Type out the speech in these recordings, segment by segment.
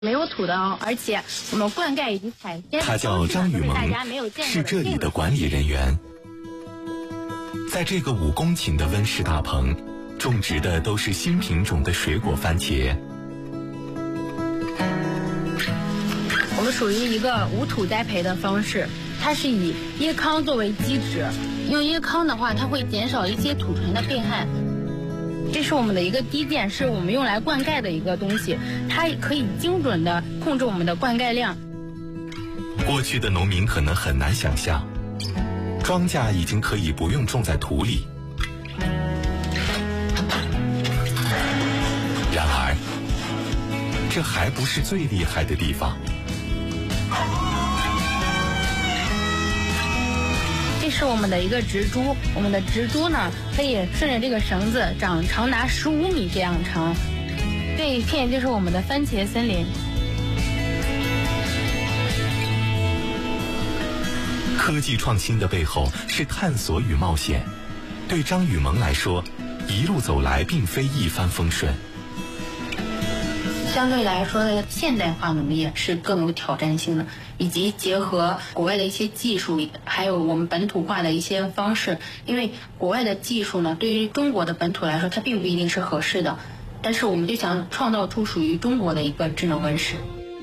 没有土的哦，而且我们灌溉以及采摘。 他叫张雨萌，是这里的管理人员。在这个5公顷的温室大棚，种植的都是新品种的水果番茄。 我们属于一个无土栽培的方式，它是以椰糠作为基质，用椰糠的话，它会减少一些土尘的被害。这是我们的一个滴涧，是我们用来灌溉的一个东西，它可以精准的控制我们的灌溉量。 过去的农民可能很难想象，庄稼已经可以不用种在土里。然而，这还不是最厉害的地方。 这是我们的一个植株，我们的植株呢，可以顺着这个绳子长达15米这样长。这一片就是我们的番茄森林。 科技创新的背后是探索与冒险。对张雨萌来说，一路走来并非一帆风顺。 相对来说的现代化农业是更有挑战性的，以及结合国外的一些技术，还有我们本土化的一些方式。因为国外的技术呢，对于中国的本土来说，它并不一定是合适的。但是我们就想创造出属于中国的一个智能温室。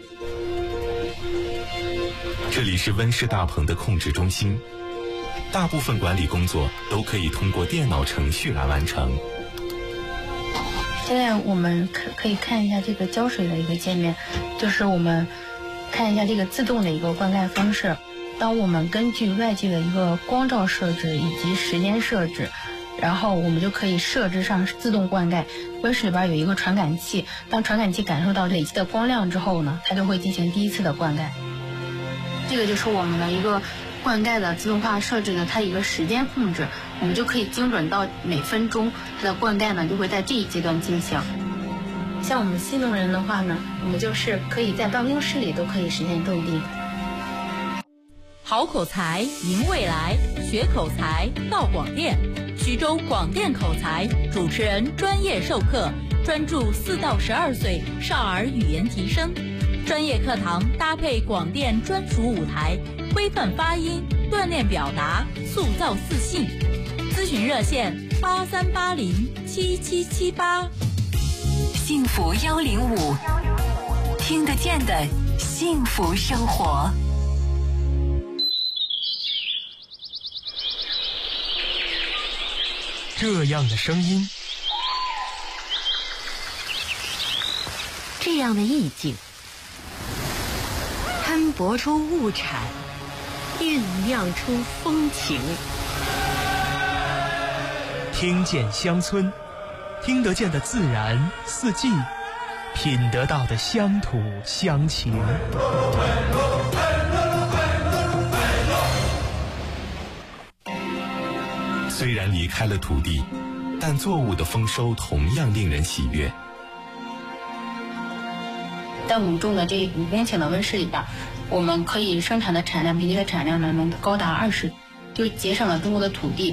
这里是温室大棚的控制中心，大部分管理工作都可以通过电脑程序来完成。 现在我们可以看一下这个浇水的一个界面，就是我们看一下这个自动的一个灌溉方式。当我们根据外界的一个光照设置以及时间设置，然后我们就可以设置上自动灌溉。温室里边有一个传感器，当传感器感受到累积的光量之后呢，它就会进行第一次的灌溉。这个就是我们的一个灌溉的自动化设置的它一个时间控制，我们就可以精准到每分钟，它的灌溉呢就会在这一阶段进行。像我们新农人的话呢，我们就是可以在办公室里都可以实现种地。 好口才赢未来，学口才到广电。徐州广电口才主持人专业授课，专注4到12岁少儿语言提升。专业课堂搭配广电专属舞台，规范发音，锻炼表达，塑造自信。咨询热线83807778。 幸福105，听得见的幸福生活。 这样的声音， 这样的意境，摊薄出物产，酝酿出风情。 听见乡村，听得见的自然四季，品得到的乡土乡情。 虽然离开了土地，但作物的丰收同样令人喜悦。 在我们种的这5公顷的温室里边，我们可以生产的产量，平均的产量呢能高达20，就节省了中国的土地。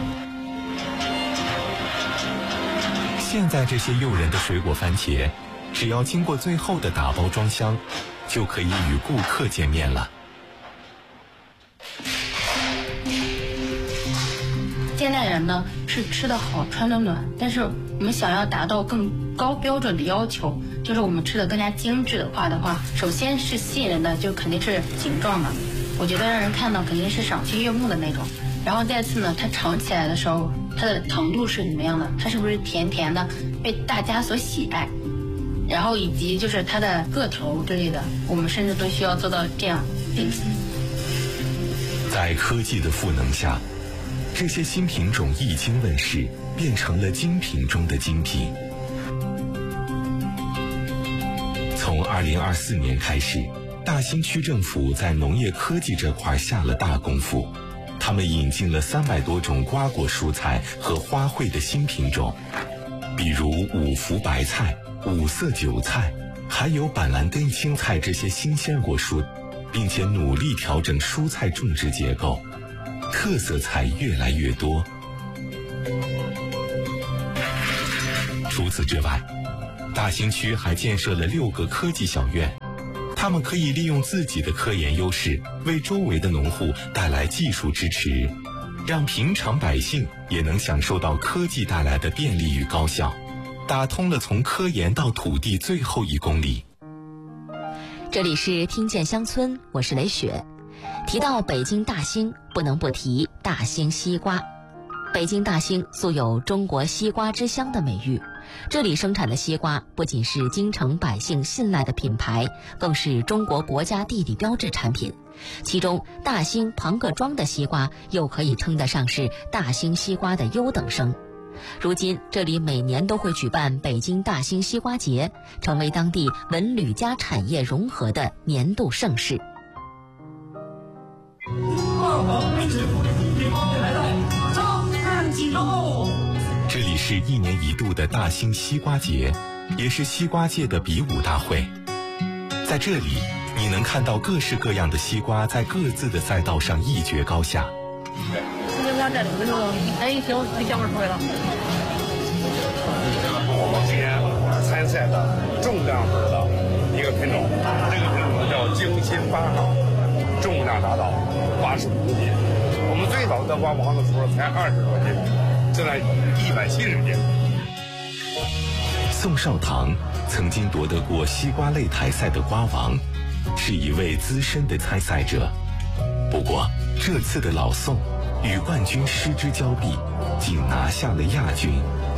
现在这些诱人的水果番茄，只要经过最后的打包装箱，就可以与顾客见面了。 现代人呢是吃得好穿得暖，但是我们想要达到更高标准的要求，就是我们吃的更加精致的话，首先是吸引人的，就肯定是形状的，我觉得让人看到肯定是赏心悦目的那种。然后再次呢，它尝起来的时候，它的糖度是怎么样的，它是不是甜甜的，被大家所喜爱，然后以及就是它的个头之类的，我们甚至都需要做到这样定性。 在科技的赋能下，这些新品种一经问世，变成了精品中的精品。从2024年开始，大兴区政府在农业科技这块下了大功夫，他们引进了300多种瓜果蔬菜和花卉的新品种，比如五福白菜、五色韭菜，还有板蓝根青菜这些新鲜果蔬，并且努力调整蔬菜种植结构，特色菜越来越多。除此之外， 大兴区还建设了6个科技小院，他们可以利用自己的科研优势，为周围的农户带来技术支持，让平常百姓也能享受到科技带来的便利与高效，打通了从科研到土地最后1公里。 这里是听见乡村，我是雷雪。提到北京大兴，不能不提大兴西瓜。北京大兴素有中国西瓜之乡的美誉，这里生产的西瓜不仅是京城百姓信赖的品牌，更是中国国家地理标志产品。其中大兴庞各庄的西瓜又可以称得上是大兴西瓜的优等生。如今这里每年都会举办北京大兴西瓜节，成为当地文旅加产业融合的年度盛事。 这里是1年1度的大兴西瓜节，也是西瓜界的比武大会。在这里，你能看到各式各样的西瓜在各自的赛道上一决高下。 西瓜在里头，哎，行，这香味出来了。 我们今年参赛的重量级的一个品种，这个品种叫京新8号，重量达到85公斤。我们最早得瓜王的时候才20多斤，现在170斤。 宋少棠曾经夺得过西瓜擂台赛的瓜王，是一位资深的参赛者。不过这次的老宋与冠军失之交臂，仅拿下了亚军。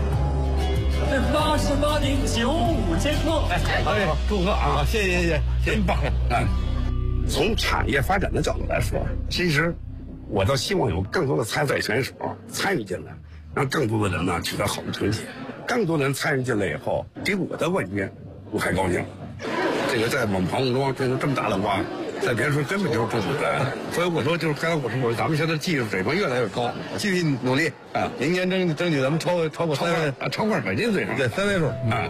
88斤95千克， 哎，祝贺啊！谢谢，真棒！从产业发展的角度来说，其实我倒希望有更多的参赛选手参与进来，让更多的人呢取得好的成绩。更多人参与进来以后，给我的冠军，我还高兴。这个在我们庞各庄种这么大的瓜，在别处根本就是种不来。所以我说，就是刚才我说，咱们现在技术水平越来越高，继续努力啊！明年争取咱们超过200斤最少，对3位数啊！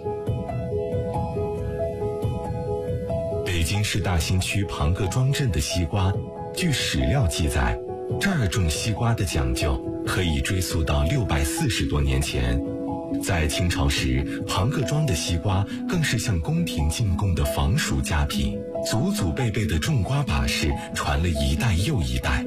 北京市大兴区庞各庄镇的西瓜，据史料记载，这儿种西瓜的讲究可以追溯到640多年前。在清朝时，庞各庄的西瓜更是向宫廷进贡的防暑佳品，祖祖辈辈的种瓜把式传了一代又一代。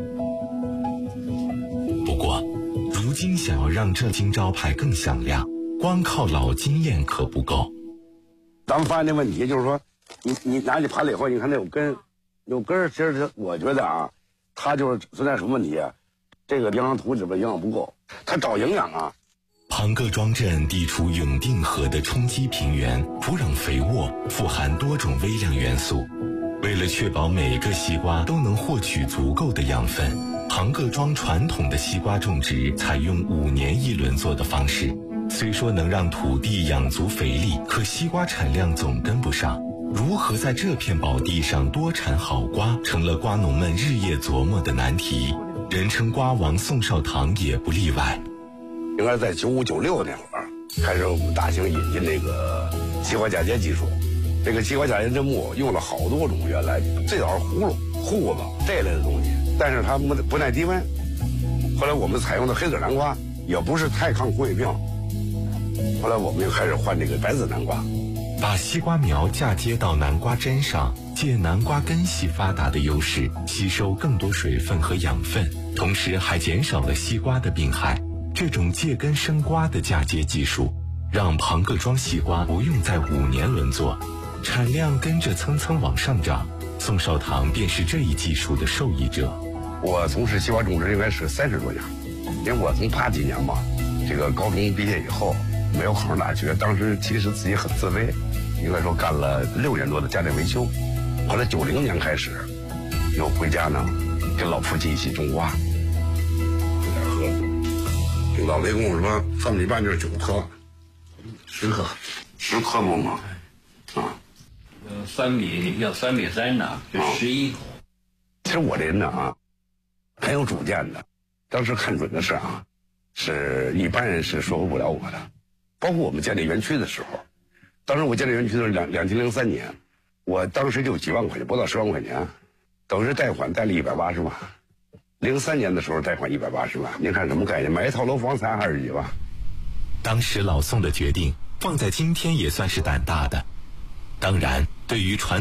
不过，如今想要让这金招牌更响亮，光靠老经验可不够。 咱们发现的问题就是说，你拿起盘了以后，你看那有根，其实我觉得啊，它就是存在什么问题啊？这个营养土里边营养不够，它找营养啊。 庞各庄镇地处永定河的冲积平原，土壤肥沃，富含多种微量元素。为了确保每个西瓜都能获取足够的养分，庞各庄传统的西瓜种植采用5年1轮作的方式。虽说能让土地养足肥力，可西瓜产量总跟不上。如何在这片宝地上多产好瓜，成了瓜农们日夜琢磨的难题。人称瓜王宋少棠也不例外。 应该在95、96那会儿，开始我们大兴引进这个西瓜嫁接技术。这个西瓜嫁接砧木用了好多种，原来最早是葫芦、瓠子这类的东西，但是它不耐低温。后来我们采用的黑籽南瓜也不是太抗红血病，后来我们就开始换这个白籽南瓜。 把西瓜苗嫁接到南瓜针上，借南瓜根系发达的优势，吸收更多水分和养分，同时还减少了西瓜的病害。这种借根生瓜的嫁接技术，让庞各庄西瓜不用再5年轮作，产量跟着蹭蹭往上涨。宋少棠便是这一技术的受益者。 我从事西瓜种植应该是30多年，因为我从80几年嘛，这个高中毕业以后没有考上大学，当时其实自己很自卑，应该说干了6年多的家电维修。后来90年开始，又回家呢，跟老夫妻一起种瓜，有点喝。老雷跟我说，3米半就是9颗，10颗，10颗不嘛？啊 ，3米要3米3呢，就11颗。 其实我这人呢啊，很有主见的。当时看准的是啊，是一般人是说服不了我的。包括我们建立园区的时候，当时我建立园区的是2003年，我当时就几万块钱，不到10万块钱，等于贷款贷了180万。03年的时候贷款180万，您看什么概念？买一套楼房才20几万。 当时老宋的决定放在今天也算是胆大的。当然，对于传